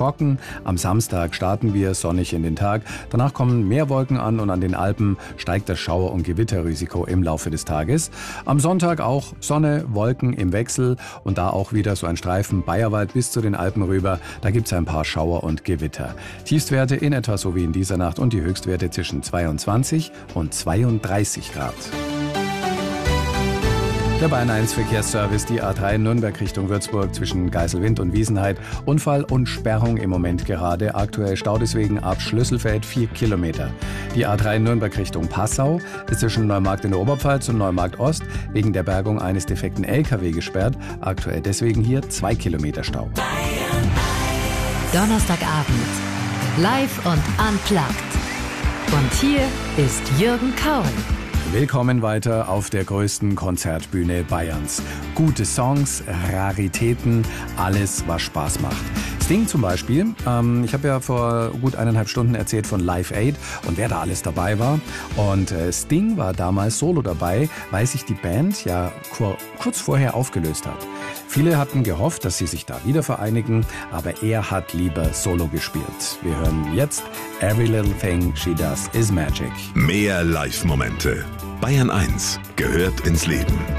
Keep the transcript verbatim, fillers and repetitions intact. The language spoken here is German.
trocken. Am Samstag starten wir sonnig in den Tag. Danach kommen mehr Wolken an und an den Alpen steigt das Schauer- und Gewitterrisiko im Laufe des Tages. Am Sonntag auch Sonne, Wolken im Wechsel und da auch wieder so ein Streifen Bayerwald bis zu den Alpen rüber. Da gibt es ein paar Schauer und Gewitter. Tiefstwerte in etwa so wie in dieser Nacht und die Höchstwerte zwischen zweiundzwanzig und zweiunddreißig Grad. Der Bayern eins Verkehrsservice, die A drei Nürnberg Richtung Würzburg zwischen Geiselwind und Wiesenheid. Unfall und Sperrung im Moment gerade. Aktuell Stau deswegen ab Schlüsselfeld vier Kilometer. Die A drei Nürnberg Richtung Passau ist zwischen Neumarkt in der Oberpfalz und Neumarkt Ost wegen der Bergung eines defekten L K W gesperrt. Aktuell deswegen hier zwei Kilometer Stau. Donnerstagabend. Live und unplugged. Und hier ist Jürgen Kaul. Willkommen weiter auf der größten Konzertbühne Bayerns. Gute Songs, Raritäten, alles, was Spaß macht. Sting zum Beispiel. Ähm, ich habe ja vor gut eineinhalb Stunden erzählt von Live Aid und wer da alles dabei war. Und äh, Sting war damals solo dabei, weil sich die Band ja kur- kurz vorher aufgelöst hat. Viele hatten gehofft, dass sie sich da wieder vereinigen, aber er hat lieber solo gespielt. Wir hören jetzt Every Little Thing She Does Is Magic. Mehr Live-Momente. Bayern eins gehört ins Leben.